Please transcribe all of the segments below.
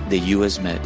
de US Med.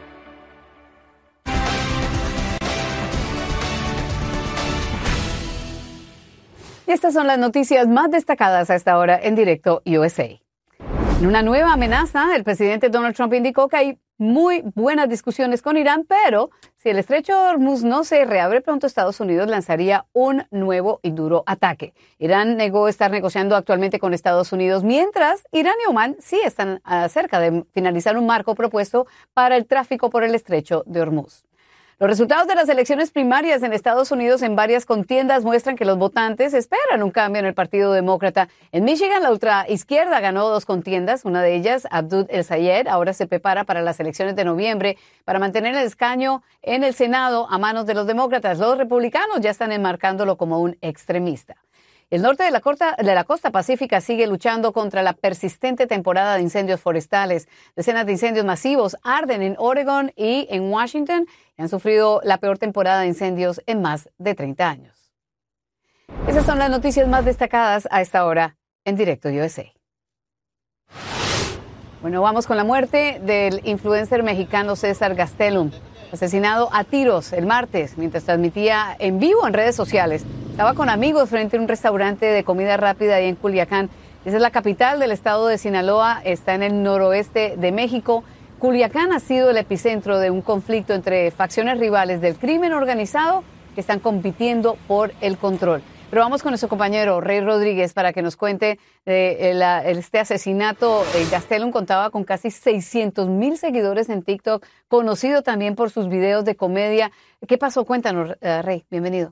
Y estas son las noticias más destacadas a esta hora en Directo USA. En una nueva amenaza, el presidente Donald Trump indicó que hay muy buenas discusiones con Irán, pero si el estrecho de Hormuz no se reabre pronto, Estados Unidos lanzaría un nuevo y duro ataque. Irán negó estar negociando actualmente con Estados Unidos, mientras Irán y Omán sí están cerca de finalizar un marco propuesto para el tráfico por el estrecho de Hormuz. Los resultados de las elecciones primarias en Estados Unidos en varias contiendas muestran que los votantes esperan un cambio en el Partido Demócrata. En Michigan, la ultraizquierda ganó 2 contiendas. Una de ellas, Abdul El-Sayed, ahora se prepara para las elecciones de noviembre para mantener el escaño en el Senado a manos de los demócratas. Los republicanos ya están enmarcándolo como un extremista. El norte de la costa pacífica sigue luchando contra la persistente temporada de incendios forestales. Decenas de incendios masivos arden en Oregon y en Washington y han sufrido la peor temporada de incendios en más de 30 años. Esas son las noticias más destacadas a esta hora en Directo USA. Bueno, vamos con la muerte del influencer mexicano César Gastelum, asesinado a tiros el martes mientras transmitía en vivo en redes sociales. Estaba con amigos frente a un restaurante de comida rápida ahí en Culiacán. Esa es la capital del estado de Sinaloa, está en el noroeste de México. Culiacán ha sido el epicentro de un conflicto entre facciones rivales del crimen organizado que están compitiendo por el control. Pero vamos con nuestro compañero Rey Rodríguez para que nos cuente de este asesinato. Gastelum contaba con casi 600,000 seguidores en TikTok, conocido también por sus videos de comedia. ¿Qué pasó? Cuéntanos, Rey. Bienvenido.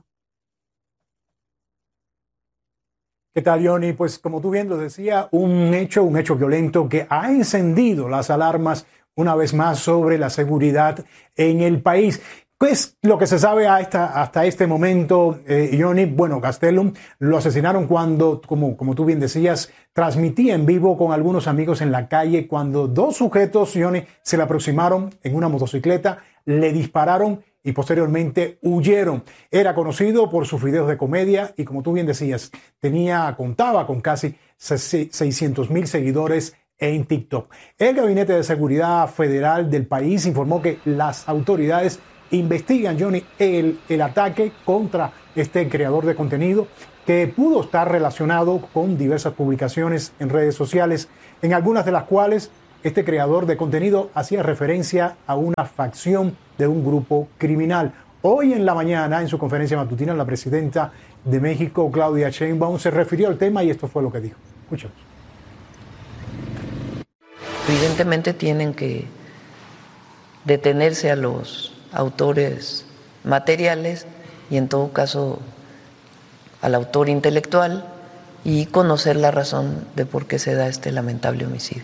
¿Qué tal, Johnny? Pues como tú bien lo decía, un hecho violento que ha encendido las alarmas una vez más sobre la seguridad en el país. ¿Qué es lo que se sabe hasta este momento, Johnny? Bueno, Gastelum lo asesinaron cuando, como tú bien decías, transmitía en vivo con algunos amigos en la calle cuando 2 sujetos, Johnny, se le aproximaron en una motocicleta, le dispararon y posteriormente huyeron. Era conocido por sus videos de comedia y, como tú bien decías, contaba con casi 600,000 seguidores en TikTok. El Gabinete de Seguridad Federal del país informó que las autoridades investigan, Johnny, el ataque contra este creador de contenido que pudo estar relacionado con diversas publicaciones en redes sociales, en algunas de las cuales este creador de contenido hacía referencia a una facción de un grupo criminal. Hoy en la mañana, en su conferencia matutina, la presidenta de México, Claudia Sheinbaum, se refirió al tema y esto fue lo que dijo. Escuchemos. Evidentemente tienen que detenerse a los autores materiales y en todo caso al autor intelectual y conocer la razón de por qué se da este lamentable homicidio.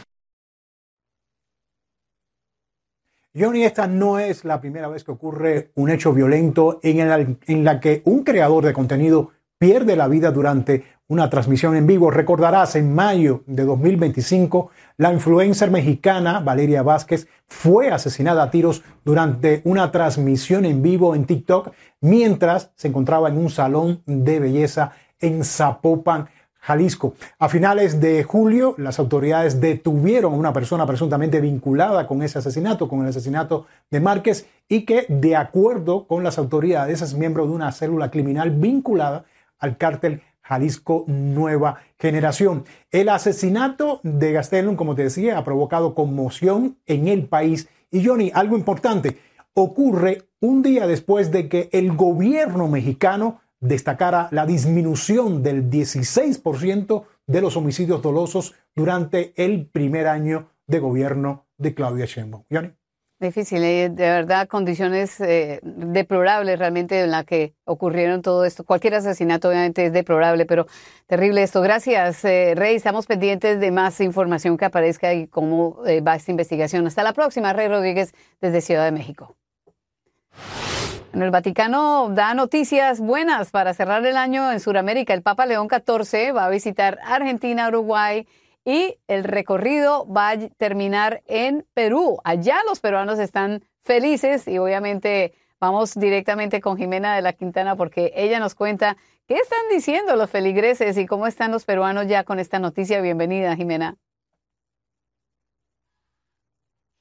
Johnny, esta no es la primera vez que ocurre un hecho violento en la que un creador de contenido pierde la vida durante una transmisión en vivo. Recordarás, en mayo de 2025, la influencer mexicana Valeria Vázquez fue asesinada a tiros durante una transmisión en vivo en TikTok mientras se encontraba en un salón de belleza en Zapopan, Jalisco. A finales de julio, las autoridades detuvieron a una persona presuntamente vinculada con ese asesinato, con el asesinato de Márquez, y que, de acuerdo con las autoridades, es miembro de una célula criminal vinculada al cártel Jalisco Nueva Generación. El asesinato de Gastelum, como te decía, ha provocado conmoción en el país. Y, Johnny, algo importante, ocurre un día después de que el gobierno mexicano destacara la disminución del 16% de los homicidios dolosos durante el primer año de gobierno de Claudia Sheinbaum. Johnny. Difícil, de verdad, condiciones deplorables realmente en las que ocurrieron todo esto. Cualquier asesinato obviamente es deplorable, pero terrible esto. Gracias, Rey. Estamos pendientes de más información que aparezca y cómo va esta investigación. Hasta la próxima, Rey Rodríguez, desde Ciudad de México. Bueno, el Vaticano da noticias buenas para cerrar el año en Sudamérica. El Papa León XIV va a visitar Argentina, Uruguay y el recorrido va a terminar en Perú. Allá los peruanos están felices y obviamente vamos directamente con Jimena de la Quintana porque ella nos cuenta qué están diciendo los feligreses y cómo están los peruanos ya con esta noticia. Bienvenida, Jimena.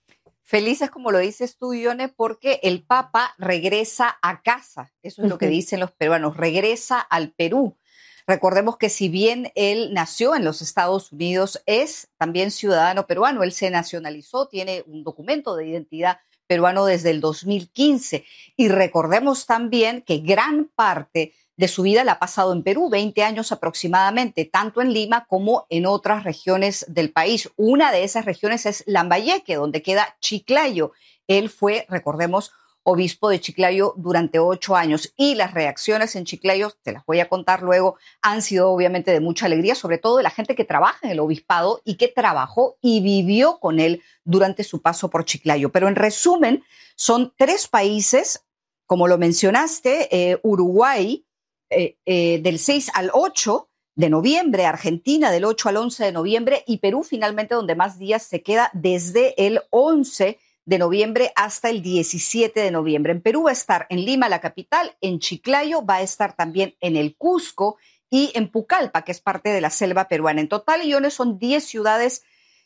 Felices, como lo dices tú, Ione, porque el Papa regresa a casa. Eso es lo que dicen los peruanos, regresa al Perú. Recordemos que si bien él nació en los Estados Unidos, es también ciudadano peruano. Él se nacionalizó, tiene un documento de identidad peruano desde el 2015. Y recordemos también que gran parte de su vida la ha pasado en Perú, 20 años aproximadamente, tanto en Lima como en otras regiones del país. Una de esas regiones es Lambayeque, donde queda Chiclayo. Él fue, recordemos, obispo de Chiclayo durante 8 años. Y las reacciones en Chiclayo, te las voy a contar luego, han sido obviamente de mucha alegría, sobre todo de la gente que trabaja en el obispado y que trabajó y vivió con él durante su paso por Chiclayo. Pero en resumen, son 3 países, como lo mencionaste, Uruguay, del 6 al 8 de noviembre, Argentina del 8 al 11 de noviembre y Perú finalmente donde más días se queda desde el 11 de noviembre hasta el 17 de noviembre. En Perú va a estar en Lima, la capital, en Chiclayo, va a estar también en el Cusco y en Pucallpa, que es parte de la selva peruana. En total, Ione, son 10 ciudades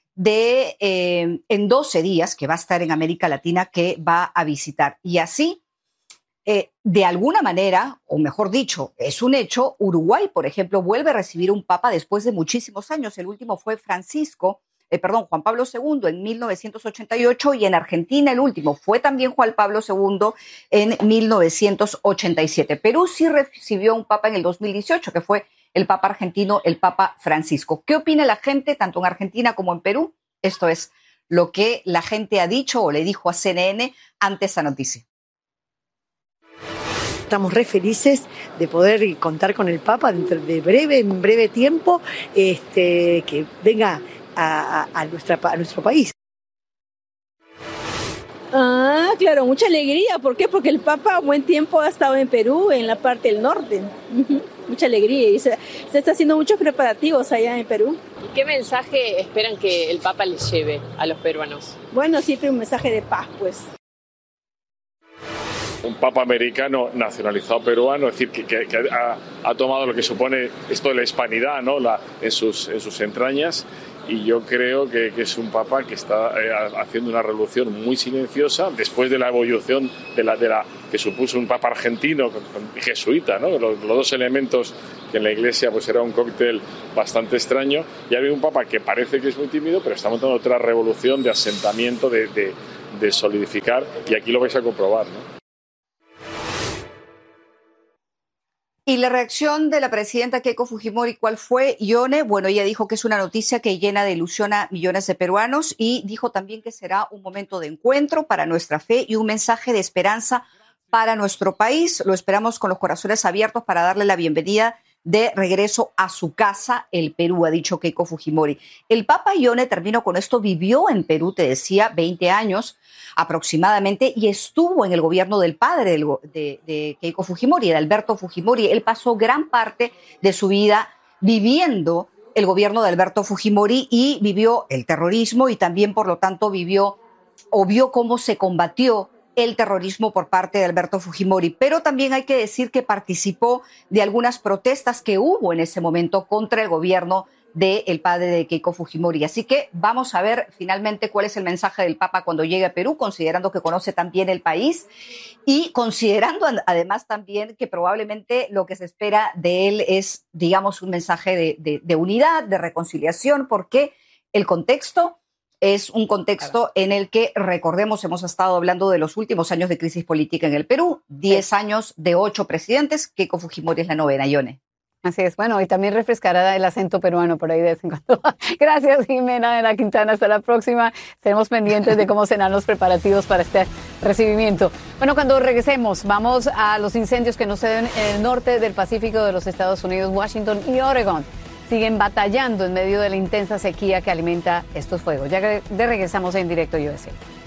en 12 días que va a estar en América Latina que va a visitar. Y así, de alguna manera, o mejor dicho, es un hecho, Uruguay, por ejemplo, vuelve a recibir un papa después de muchísimos años. El último fue Juan Pablo II en 1988 y en Argentina el último fue también Juan Pablo II en 1987. Perú sí recibió un papa en el 2018, que fue el papa argentino, el Papa Francisco. ¿Qué opina la gente, tanto en Argentina como en Perú? Esto es lo que la gente ha dicho o le dijo a CNN ante esa noticia. Estamos re felices de poder contar con el Papa en breve tiempo, que venga a nuestro país. Ah, claro, mucha alegría. ¿Por qué? Porque el Papa buen tiempo ha estado en Perú, en la parte del norte. Mucha alegría y se está haciendo muchos preparativos allá en Perú. ¿Y qué mensaje esperan que el Papa les lleve a los peruanos? Bueno, siempre un mensaje de paz, pues. Un papa americano nacionalizado peruano, es decir, que ha tomado lo que supone esto de la hispanidad, ¿no? en sus entrañas, y yo creo que es un papa que está haciendo una revolución muy silenciosa después de la evolución de la que supuso un papa argentino con jesuita, ¿no? Los 2 elementos que en la iglesia pues era un cóctel bastante extraño, y ha habido un papa que parece que es muy tímido, pero está montando otra revolución de asentamiento, de solidificar, y aquí lo vais a comprobar, ¿no? Y la reacción de la presidenta Keiko Fujimori, ¿cuál fue, Ione? Bueno, ella dijo que es una noticia que llena de ilusión a millones de peruanos y dijo también que será un momento de encuentro para nuestra fe y un mensaje de esperanza para nuestro país. Lo esperamos con los corazones abiertos para darle la bienvenida de regreso a su casa, el Perú, ha dicho Keiko Fujimori. El Papa, Ione, termino con esto, vivió en Perú, te decía, 20 años aproximadamente, y estuvo en el gobierno del padre de Keiko Fujimori, de Alberto Fujimori. Él pasó gran parte de su vida viviendo el gobierno de Alberto Fujimori y vivió el terrorismo y también, por lo tanto, vio cómo se combatió el terrorismo por parte de Alberto Fujimori, pero también hay que decir que participó de algunas protestas que hubo en ese momento contra el gobierno del padre de Keiko Fujimori. Así que vamos a ver finalmente cuál es el mensaje del Papa cuando llegue a Perú, considerando que conoce también el país y considerando además también que probablemente lo que se espera de él es, digamos, un mensaje de unidad, de reconciliación, porque el contexto es un contexto en el que, recordemos, hemos estado hablando de los últimos años de crisis política en el Perú, 10 años de 8 presidentes, Keiko Fujimori es la 9ª, Ione. Así es, bueno, y también refrescará el acento peruano por ahí de vez en cuando. Gracias, Jimena de la Quintana, hasta la próxima. Estaremos pendientes de cómo serán los preparativos para este recibimiento. Bueno, cuando regresemos, vamos a los incendios que nos suceden en el norte del Pacífico de los Estados Unidos, Washington y Oregon. Siguen batallando en medio de la intensa sequía que alimenta estos fuegos. Ya regresamos en Directo USA.